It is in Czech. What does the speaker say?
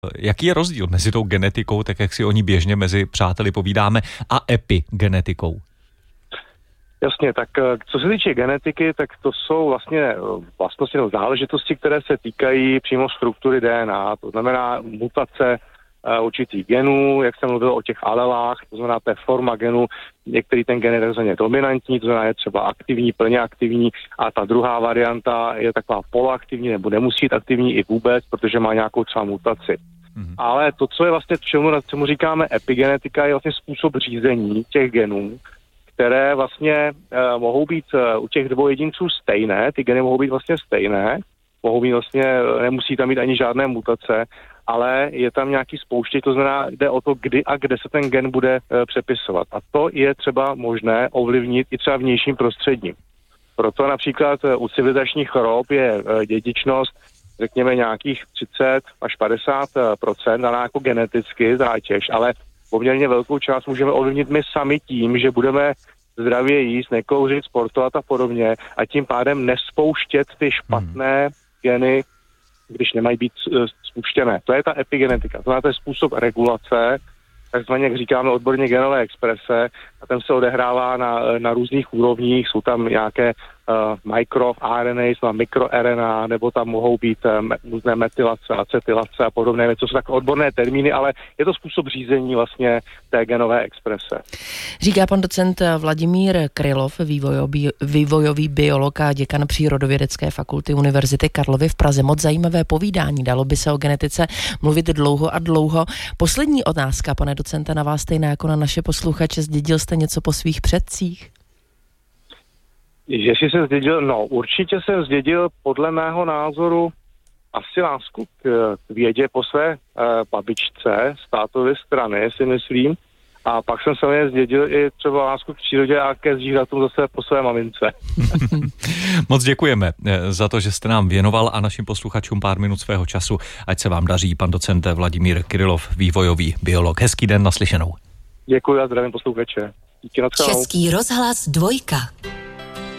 Jaký je rozdíl mezi tou genetikou, tak jak si o ní běžně mezi přáteli povídáme, a epigenetikou? Jasně, tak co se týče genetiky, tak to jsou vlastně vlastnosti nebo záležitosti, které se týkají přímo struktury DNA, to znamená mutace určitých genů, jak jsem mluvil o těch alelách, to znamená té forma genu, některý ten gen je takzvaně dominantní, to znamená je třeba aktivní, plně aktivní, a ta druhá varianta je taková poloaktivní nebo nemusí být aktivní i vůbec, protože má nějakou třeba mutaci. Ale to, co je vlastně, čemu říkáme epigenetika, je vlastně způsob řízení těch genů, které vlastně mohou být u těch dvou jedinců stejné, ty geny mohou být vlastně stejné, mohou být vlastně, nemusí tam mít ani žádné mutace, ale je tam nějaký spouštěč, to znamená, jde o to, kdy a kde se ten gen bude přepisovat. A to je třeba možné ovlivnit i třeba vnějším prostředím. Proto například u civilizačních chorob je dědičnost, řekněme, nějakých 30 až 50%, daná jako geneticky zátěž, ale poměrně velkou část můžeme ovlivnit my sami tím, že budeme zdravě jíst, nekouřit, sportovat a podobně, a tím pádem nespouštět ty špatné geny, když nemají být spuštěné. To je ta epigenetika. To je způsob regulace, takzvaně, jak říkáme odborně, genové exprese, a ten se odehrává na různých úrovních. Jsou tam nějaké microRNA, mikroRNA, nebo tam mohou být různé metylace, acetylace a podobné věci. To jsou takové odborné termíny, ale je to způsob řízení vlastně té genové exprese. Říká pan docent Vladimír Krylov, vývojový biolog a děkan Přírodovědecké fakulty Univerzity Karlovy v Praze. Moc zajímavé povídání, dalo by se o genetice mluvit dlouho a dlouho. Poslední otázka, pane docenta, na vás stejná jako na naše posluchače. Zdědil jste něco po svých předcích? Jestli jsem zdědil, no určitě jsem zdědil podle mého názoru asi lásku k vědě po své babičce z tátovy strany, si myslím. A pak jsem samozřejmě zdědil i třeba lásku k přírodě a ke zvířatům zase po své mamince. Moc děkujeme za to, že jste nám věnoval a našim posluchačům pár minut svého času. Ať se vám daří, pan docent Vladimír Krylov, vývojový biolog. Hezký den, naslyšenou. Děkuji a zdravím posluchače. Díky, Český rozhlas 2.